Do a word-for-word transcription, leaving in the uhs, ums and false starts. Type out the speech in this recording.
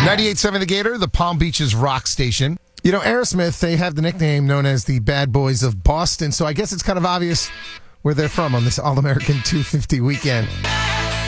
ninety-eight point seven The Gator, the Palm Beaches rock station. You know, Aerosmith, they have the nickname known as the Bad Boys of Boston, so I guess it's kind of obvious where they're from on this All-American two fifty weekend.